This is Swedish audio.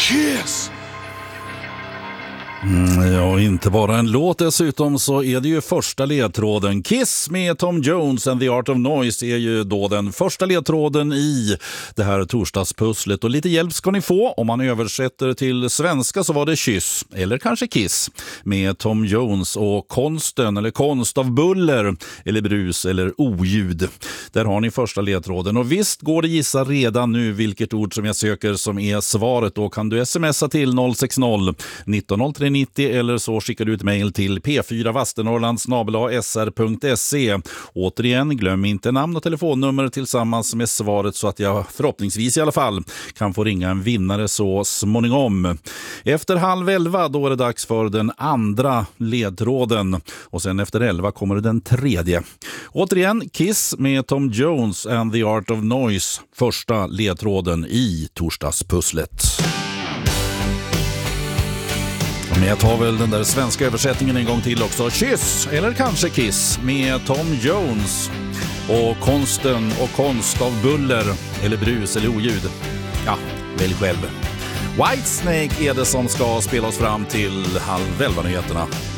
Kiss! Ja, inte bara en låt, dessutom så är det ju första ledtråden. Kiss med Tom Jones and the Art of Noise är ju då den första ledtråden i det här torsdagspusslet. Och lite hjälp ska ni få. Om man översätter till svenska så var det kyss, eller kanske kiss, med Tom Jones och konsten eller konst av buller eller brus eller oljud. Där har ni första ledtråden. Och visst går det gissa redan nu vilket ord som jag söker som är svaret. Då kan du smsa till 060 1903 90 eller så skickar du ett mejl till p4vasternorrland@sr.se. Återigen, glöm inte namn och telefonnummer tillsammans med svaret så att jag förhoppningsvis i alla fall kan få ringa en vinnare så småningom. Efter 10:30 då är det dags för den andra ledtråden och sen efter 11 kommer den tredje. Återigen, Kiss med Tom Jones and the Art of Noise, första ledtråden i torsdagspusslet. Men jag tar väl den där svenska översättningen en gång till också. Kyss, eller kanske Kiss, med Tom Jones och konsten och konst av buller eller brus eller oljud. Ja, välj själv. Whitesnake är det som ska spela oss fram till 10:30 nyheterna.